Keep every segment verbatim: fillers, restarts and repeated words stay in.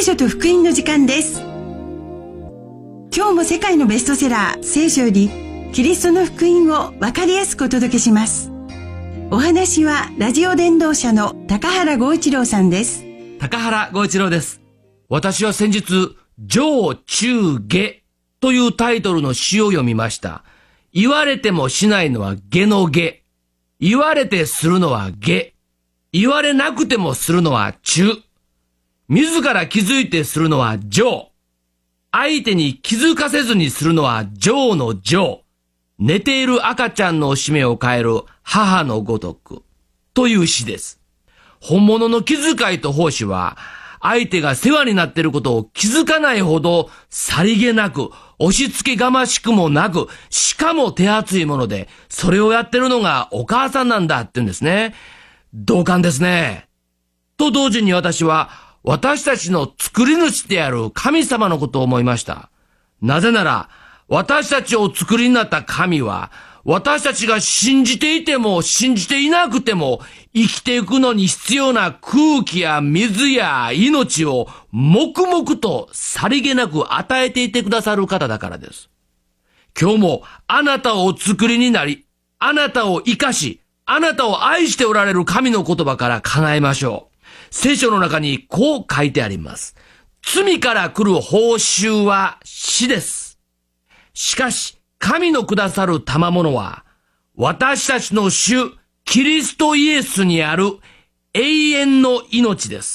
聖書と福音の時間です。今日も世界のベストセラー聖書よりキリストの福音を分かりやすくお届けします。お話はラジオ伝道者の高原剛一郎さんです。 高原剛一郎です。私は先日、上中下というタイトルの詩を読みました。言われてもしないのは下の下。言われてするのは下。言われなくてもするのは中。自ら気づいてするのは上。相手に気づかせずにするのは上の上。寝ている赤ちゃんのおしめを変える母のごとく。という詩です。本物の気遣いと奉仕は、相手が世話になっていることを気づかないほどさりげなく、押し付けがましくもなく、しかも手厚いもので、それをやってるのがお母さんなんだって言うんですね。同感ですね。と同時に私は、私たちの作り主である神様のことを思いました。なぜなら、私たちを作りになった神は、私たちが信じていても信じていなくても生きていくのに必要な空気や水や命を黙々とさりげなく与えていてくださる方だからです。今日もあなたをお作りになり、あなたを生かし、あなたを愛しておられる神の言葉から考えましょう。聖書の中にこう書いてあります。罪から来る報酬は死です。しかし、神のくださる賜物は、私たちの主、キリストイエスにある永遠の命です。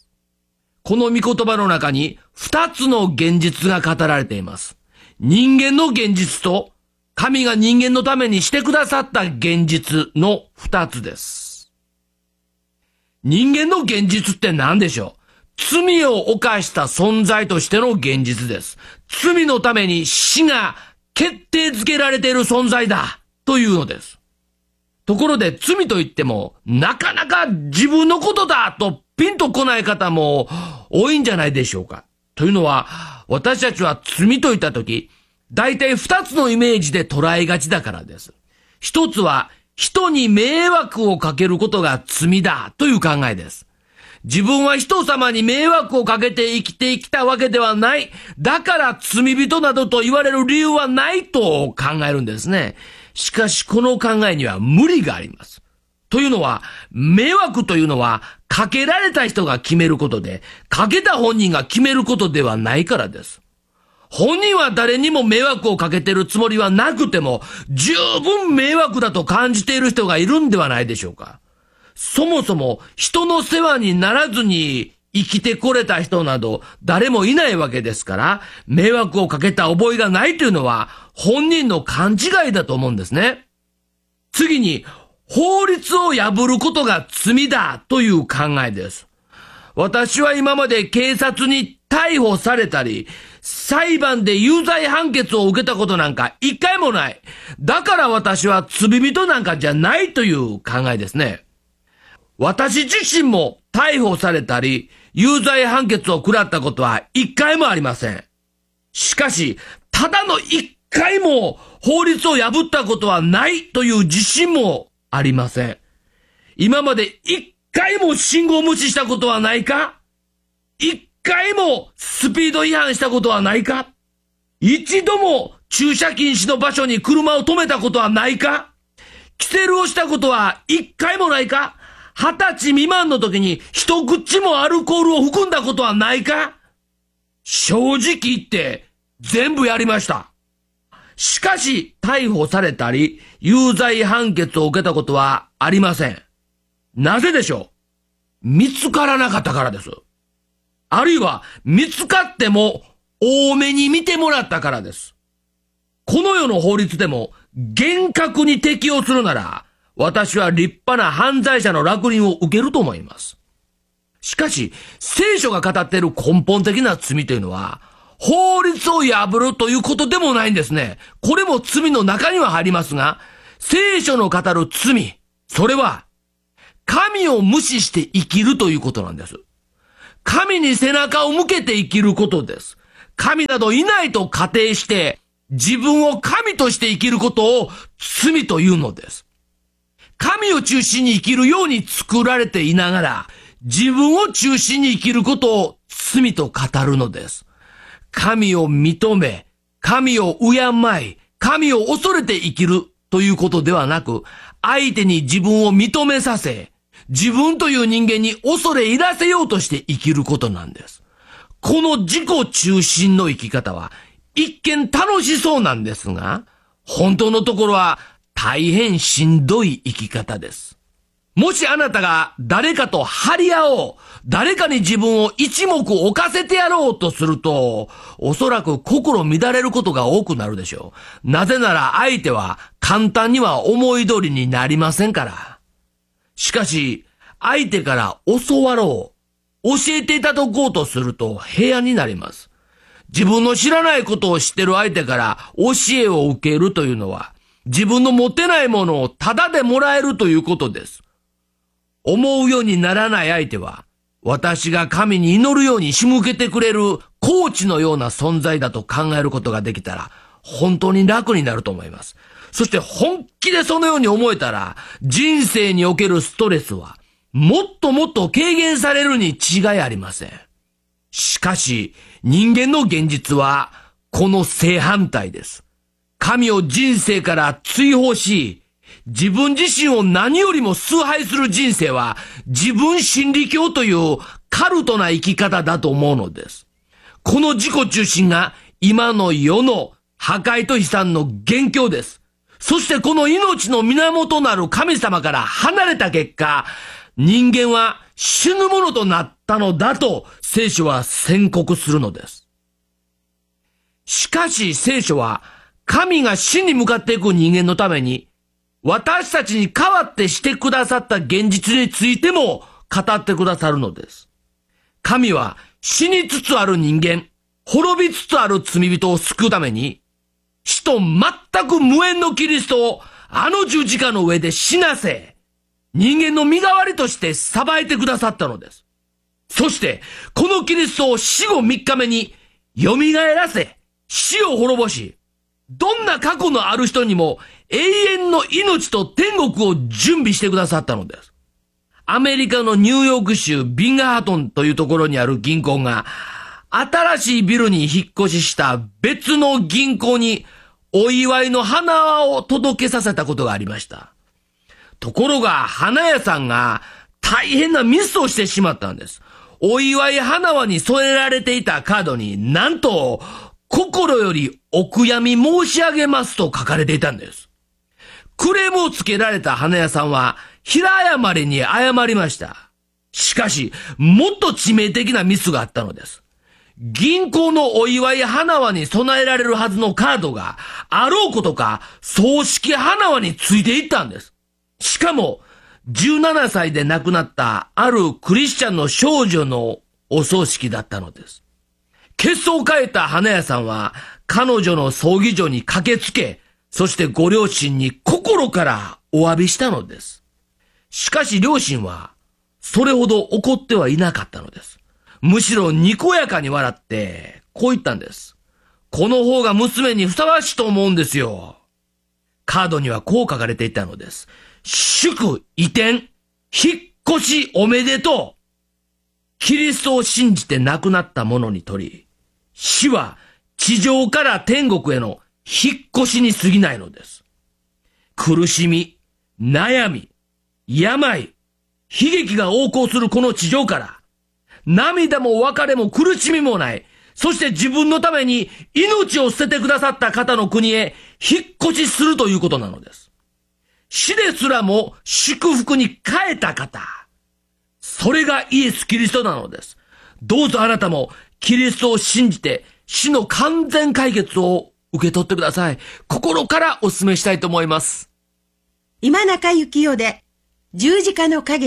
この御言葉の中に二つの現実が語られています。人間の現実と、神が人間のためにしてくださった現実の二つです。人間の現実って何でしょう？罪を犯した存在としての現実です。罪のために死が決定づけられている存在だというのです。ところで罪といってもなかなか自分のことだとピンとこない方も多いんじゃないでしょうか。というのは私たちは罪といったとき大体二つのイメージで捉えがちだからです。一つは人に迷惑をかけることが罪だという考えです。自分は人様に迷惑をかけて生きてきたわけではない。だから罪人などと言われる理由はないと考えるんですね。しかしこの考えには無理があります。というのは、迷惑というのはかけられた人が決めることで、かけた本人が決めることではないからです。本人は誰にも迷惑をかけてるつもりはなくても、十分迷惑だと感じている人がいるんではないでしょうか。そもそも人の世話にならずに生きてこれた人など誰もいないわけですから、迷惑をかけた覚えがないというのは本人の勘違いだと思うんですね。次に、法律を破ることが罪だという考えです。私は今まで警察に逮捕されたり、裁判で有罪判決を受けたことなんか一回もない。だから私は罪人なんかじゃないという考えですね。私自身も逮捕されたり、有罪判決を食らったことは一回もありません。しかし、ただの一回も法律を破ったことはないという自信もありません。今まで一回も信号無視したことはないか？一回もスピード違反したことはないか？一度も駐車禁止の場所に車を止めたことはないか？キセルをしたことは一回もないか？二十歳未満の時に一口もアルコールを含んだことはないか？正直言って全部やりました。しかし逮捕されたり有罪判決を受けたことはありません。なぜでしょう？見つからなかったからです。あるいは見つかっても多めに見てもらったからです。この世の法律でも厳格に適用するなら私は立派な犯罪者の烙印を受けると思います。しかし、聖書が語っている根本的な罪というのは、法律を破るということでもないんですね。これも罪の中には入りますが、聖書の語る罪、それは、神を無視して生きるということなんです。神に背中を向けて生きることです。神などいないと仮定して、自分を神として生きることを罪というのです。神を中心に生きるように作られていながら、自分を中心に生きることを罪と語るのです。神を認め、神を敬い、神を恐れて生きるということではなく、相手に自分を認めさせ、自分という人間に恐れ入らせようとして生きることなんです。この自己中心の生き方は一見楽しそうなんですが、本当のところは大変しんどい生き方です。もしあなたが誰かと張り合おう、誰かに自分を一目置かせてやろうとすると、おそらく心乱れることが多くなるでしょう。なぜなら相手は簡単には思い通りになりませんから。しかし、相手から教わろう、教えていただこうとすると平安になります。自分の知らないことを知ってる相手から教えを受けるというのは、自分の持てないものをタダでもらえるということです。思うようにならない相手は、私が神に祈るように仕向けてくれるコーチのような存在だと考えることができたら、本当に楽になると思います。そして本気でそのように思えたら、人生におけるストレスは、もっともっと軽減されるに違いありません。しかし、人間の現実は、この正反対です。神を人生から追放し、自分自身を何よりも崇拝する人生は、自分真理教というカルトな生き方だと思うのです。この自己中心が今の世の破壊と悲惨の元凶です。そしてこの命の源なる神様から離れた結果、人間は死ぬものとなったのだと聖書は宣告するのです。しかし聖書は神が死に向かっていく人間のために私たちに代わってしてくださった現実についても語ってくださるのです。神は死につつある人間、滅びつつある罪人を救うために死と全く無縁のキリストをあの十字架の上で死なせ、人間の身代わりとして裁いてくださったのです。そして、このキリストを死後三日目に蘇らせ、死を滅ぼし、どんな過去のある人にも永遠の命と天国を準備してくださったのです。アメリカのニューヨーク州ビンガハトンというところにある銀行が、新しいビルに引っ越しした別の銀行にお祝いの花を届けさせたことがありました。ところが花屋さんが大変なミスをしてしまったんです。お祝い花輪に添えられていたカードになんと心よりお悔やみ申し上げますと書かれていたんです。クレームをつけられた花屋さんは平謝りに謝りました。しかしもっと致命的なミスがあったのです。銀行のお祝い花輪に備えられるはずのカードがあろうことか葬式花輪についていったんです。しかもじゅうななさいで亡くなったあるクリスチャンの少女のお葬式だったのです。血相を変えた花屋さんは彼女の葬儀場に駆けつけ、そしてご両親に心からお詫びしたのです。しかし両親はそれほど怒ってはいなかったのです。むしろにこやかに笑ってこう言ったんです。この方が娘にふさわしいと思うんですよ。カードにはこう書かれていたのです。祝移転、引っ越しおめでとう。キリストを信じて亡くなった者にとり、死は地上から天国への引っ越しに過ぎないのです。苦しみ、悩み、病、悲劇が横行するこの地上から、涙も別れも苦しみもない、そして自分のために命を捨ててくださった方の国へ引っ越しするということなのです。死ですらも祝福に変えた方。それがイエス・キリストなのです。どうぞあなたもキリストを信じて死の完全解決を受け取ってください。心からお勧めしたいと思います。 今中幸代で十字架の影